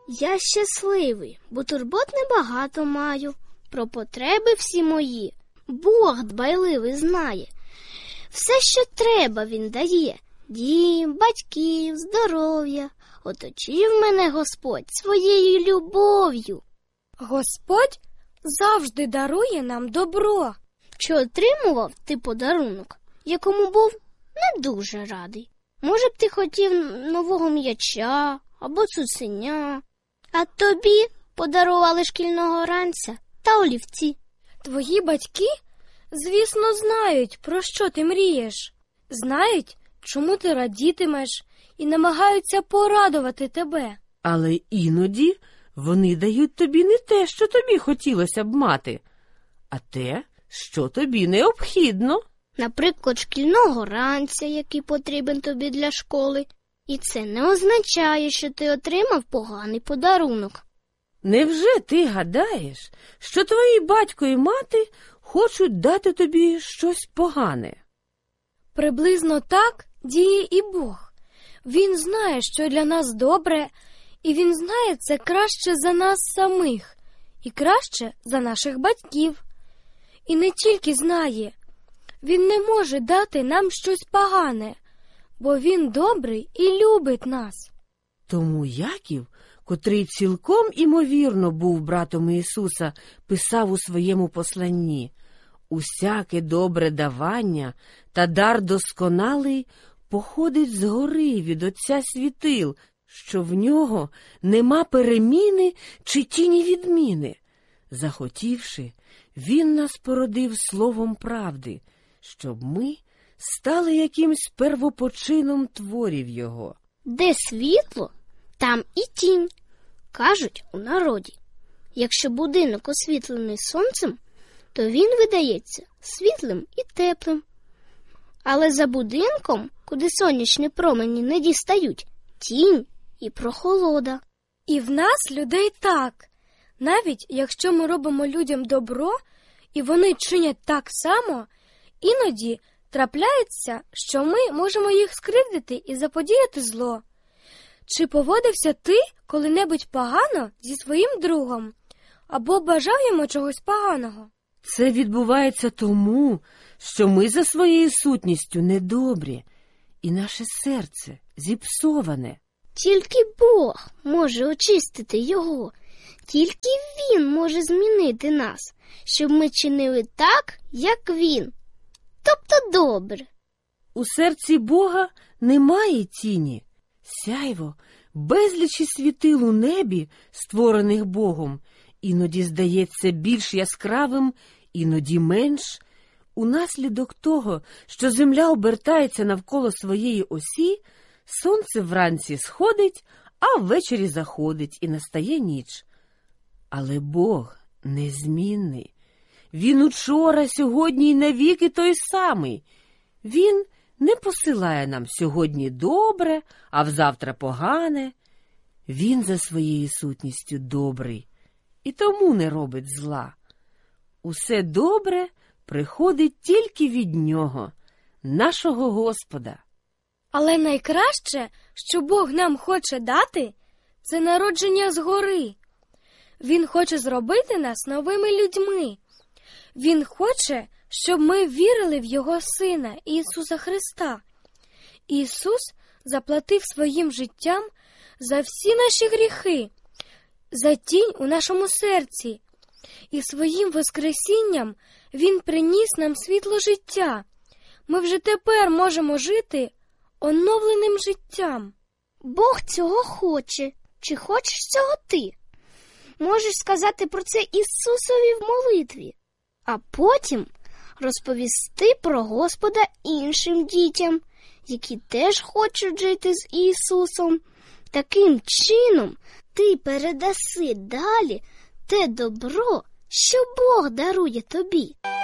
Я щасливий, бо турбот небагато маю. Про потреби всі мої Бог дбайливий знає. Все, що треба, він дає. Дім, батьків, здоров'я. Оточив мене Господь своєю любов'ю. Господь завжди дарує нам добро. Чи отримував ти подарунок, якому був не дуже радий? Може б ти хотів нового м'яча або цуценя, а тобі подарували шкільного ранця та олівці. Твої батьки, звісно, знають, про що ти мрієш. Знають, чому ти радітимеш, і намагаються порадувати тебе. Але іноді вони дають тобі не те, що тобі хотілося б мати, а те, що тобі необхідно. Наприклад, шкільного ранця, який потрібен тобі для школи. І це не означає, що ти отримав поганий подарунок. Невже ти гадаєш, що твої батько і мати хочуть дати тобі щось погане? Приблизно так діє і Бог. Він знає, що для нас добре, і Він знає це краще за нас самих, і краще за наших батьків. І не тільки знає, Він не може дати нам щось погане, бо Він добрий і любить нас. Тому Яків, котрий цілком імовірно був братом Ісуса, писав у своєму посланні: «Усяке добре давання та дар досконалий походить згори від Отця світил, що в нього нема переміни чи тіні відміни. Захотівши, він нас породив словом правди, щоб ми стали якимсь первопочином творів його». Де світло, там і тінь, кажуть у народі. Якщо будинок освітлений сонцем, то він видається світлим і теплим. Але за будинком, куди сонячні промені не дістають, тінь і прохолода. І в нас, людей, так. Навіть якщо ми робимо людям добро, і вони чинять так само, іноді трапляється, що ми можемо їх скривдити і заподіяти зло. Чи поводився ти коли-небудь погано зі своїм другом? Або бажав йому чогось поганого? Це відбувається тому, що ми за своєю сутністю недобрі, і наше серце зіпсоване. Тільки Бог може очистити його. Тільки Він може змінити нас, щоб ми чинили так, як Він. Тобто добре. У серці Бога немає тіні. Сяйво, безлічі світил у небі, створених Богом, іноді здається більш яскравим, іноді менш. Унаслідок того, що земля обертається навколо своєї осі, сонце вранці сходить, а ввечері заходить і настає ніч. Але Бог незмінний. Він учора, сьогодні і навіки той самий. Він не посилає нам сьогодні добре, а взавтра погане. Він за своєю сутністю добрий і тому не робить зла. Усе добре приходить тільки від Нього, нашого Господа. Але найкраще, що Бог нам хоче дати, це народження згори. Він хоче зробити нас новими людьми. Він хоче, щоб ми вірили в Його Сина, Ісуса Христа. Ісус заплатив своїм життям за всі наші гріхи, за тінь у нашому серці. І своїм воскресінням Він приніс нам світло життя. Ми вже тепер можемо жити оновленим життям. Бог цього хоче. Чи хочеш цього ти? Можеш сказати про це Ісусові в молитві, а потім розповісти про Господа іншим дітям, які теж хочуть жити з Ісусом. Таким чином ти передаси далі те добро, що Бог дарує тобі.